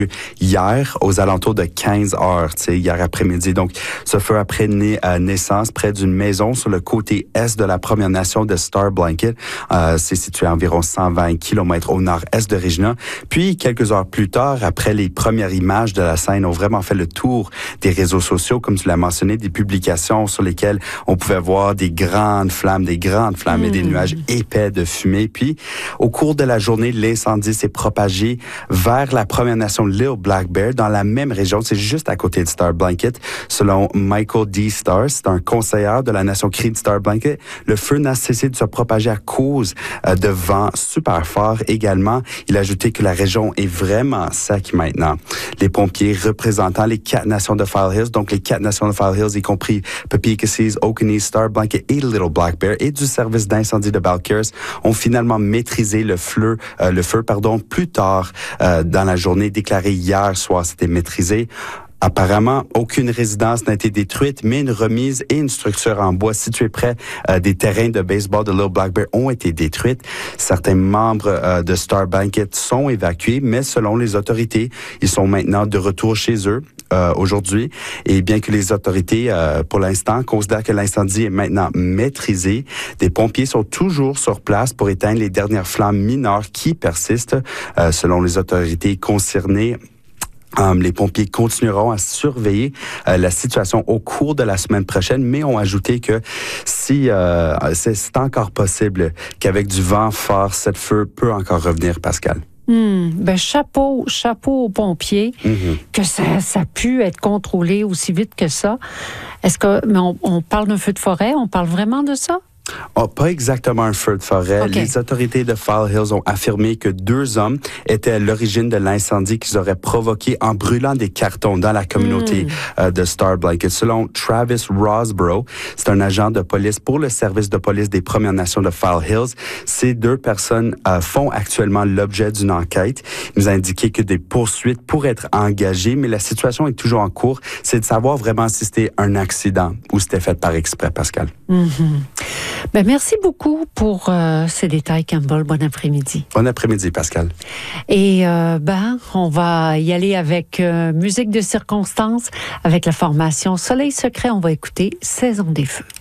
hier aux alentours de 15 heures, hier après-midi. Donc, ce feu a pris naissance près d'une maison sur le côté est de la Première Nation de Star Blanket. C'est situé à environ 120 km au nord-est de Regina. Puis, quelques heures plus tard, après les premières images de la scène ont vraiment fait le tour des réseaux sociaux, comme tu l'as mentionné, des publications sur lesquelles on pouvait voir des grandes flammes et des nuages épais de fumée. Puis, au cours de la journée, l'incendie s'est propagé vers la Première Nation Little Black Bear, dans la même région. C'est juste à côté de Star Blanket. Selon Michael D. Starr, c'est un conseiller de la Nation Cree de Star Blanket, le feu n'a cessé de se propager à cause de vents super forts également. Il a ajouté que la région est vraiment sec maintenant. Les pompiers représentant les 4 nations de File Hills, donc les 4 nations de File Hills, y compris Pepecasis, Oconee, Star Blanket et Little Black Bear, et du service d'incendie de Balcarres, ont finalement maîtrisé le feu plus tard dans la journée, déclaré hier soir, c'était maîtrisé. Apparemment, aucune résidence n'a été détruite, mais une remise et une structure en bois située près des terrains de baseball de Little Black Bear ont été détruites. Certains membres de Star Blanket sont évacués, mais selon les autorités, ils sont maintenant de retour chez eux aujourd'hui. Et bien que les autorités, pour l'instant, considèrent que l'incendie est maintenant maîtrisé, des pompiers sont toujours sur place pour éteindre les dernières flammes mineures qui persistent. Selon les autorités concernées, les pompiers continueront à surveiller la situation au cours de la semaine prochaine, mais ont ajouté que si c'est encore possible qu'avec du vent fort, cette feu peut encore revenir, Pascal. Chapeau aux pompiers, que ça a pu être contrôlé aussi vite que ça. Mais on parle d'un feu de forêt, on parle vraiment de ça? Pas exactement un feu de forêt. Okay. Les autorités de File Hills ont affirmé que 2 hommes étaient à l'origine de l'incendie qu'ils auraient provoqué en brûlant des cartons dans la communauté de Star Blanket. Selon Travis Rosborough, c'est un agent de police pour le service de police des Premières Nations de File Hills. Ces 2 personnes font actuellement l'objet d'une enquête. Il nous a indiqué que des poursuites pourraient être engagées, mais la situation est toujours en cours. C'est de savoir vraiment si c'était un accident ou c'était fait par exprès, Pascal. Merci beaucoup pour ces détails, Campbell. Bon après-midi. Bon après-midi, Pascal. Et on va y aller avec musique de circonstance, avec la formation Soleil Secret. On va écouter Saison des Feux.